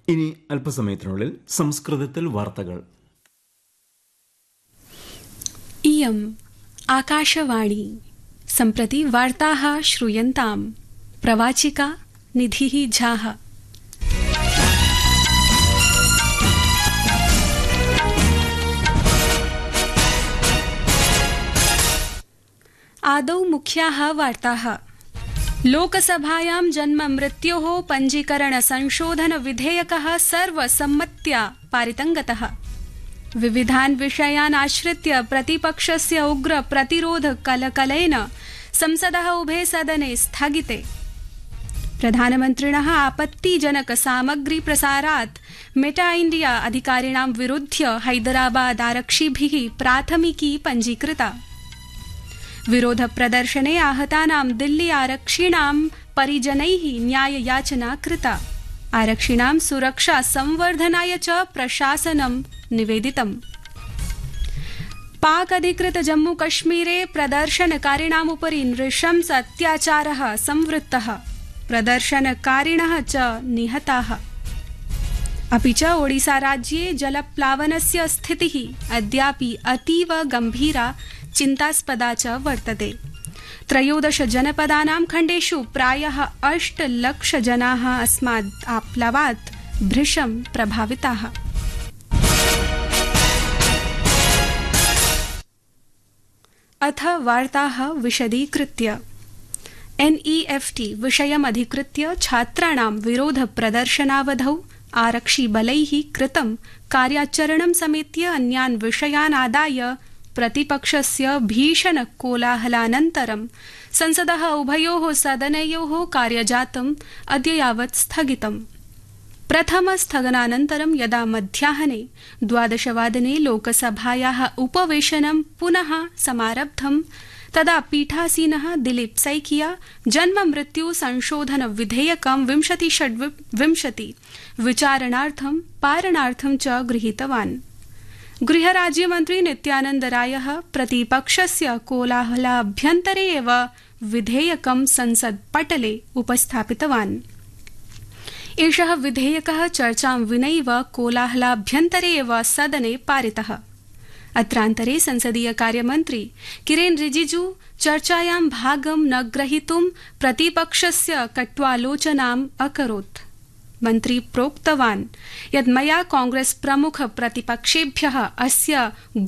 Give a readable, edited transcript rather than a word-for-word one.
ഇനി അല്പസമയത്തിനുള്ളിൽ സംസ്കൃതത്തിൽ വാർത്തകൾ. इयम् आकाशवाणी. सम्प्रति वार्ताः श्रूयन्ताम्. प्रवाचिका निधिः झाः. आदौ मुख्याः वार्ताः. लोकसभायां जन्म मृत्योः पञ्जीकरण संशोधन विधेयकः सर्वसम्मत्या पारितं गतः. विविधान् विषयान् आश्रित्य प्रतिपक्षस्य उग्र प्रतिरोध कलकलेन संसदः उभे सदने स्थगिते. प्रधानमन्त्रिणः आपत्तिजनक सामग्री प्रसारात् मेटा इण्डिया अधिकारिणां विरुध्य हैदराबाद आरक्षिभिः प्राथमिकी पञ्जीकृता. विरोध प्रदर्शने आहतानां दिल्ली आरक्षिणां परिजनैः न्याययाचना कृता. आरक्षिणां सुरक्षा संवर्धनाय च प्रशासनं निवेदितम्. पाक अधिकृत जम्मू कश्मीरे प्रदर्शनकारिणामुपरि नृशंस अत्याचारः संवृत्तः. प्रदर्शनकारिणः च निहताः. अपि च ओडिसा राज्ये जलप्लावनस्य स्थितिः अद्यापि अतीव गम्भीरा चिन्तास्पदा च वर्तते. 13 जनपदानां खण्डेषु प्रायः 8 लाख जनाः अस्मात् आप्लावात् भृशं प्रभाविताः. अथ वार्ताः विशदीकृत्य. NEFT विषयमधिकृत्य छात्राणां विरोध प्रदर्शनावधौ आरक्षिबलैः कृतं कार्याचरणं समेत्य अन्यान् विषयान् आदाय प्रतिपक्षस्य भीषण कोलाहलानन्तरं संसदः उभयोः सदनयोः कार्यजातम् अद्य यावत् स्थगितम्. प्रथम स्थगनानन्तरं यदा मध्याह्ने 12 वादने लोकसभायाः उपवेशनं पुनः समारब्धं तदा पीठासीनः दिलीप सैकिया जन्म मृत्यु संशोधन विधेयकं 2026 विचारणार्थं पारणार्थं च गृहीतवान्. गृहराज्यमन्त्री नित्यानन्द रायः प्रतिपक्षस्य कोलाहलाभ्यन्तरे एव विधेयकं संसत्पटले उपस्थापितवान्. एषः विधेयकः चर्चां विनैव कोलाहलाभ्यन्तरे एव सदने पारितः. अत्रान्तरे संसदीय कार्यमन्त्री किरेन रिजिजू चर्चायां भागं न ग्रहीतुं प्रतिपक्षस्य कट्वालोचनाम् अकरोत्. मन्त्री प्रोक्तवान् यत् मया कांग्रेस प्रमुख प्रतिपक्षेभ्यः अस्य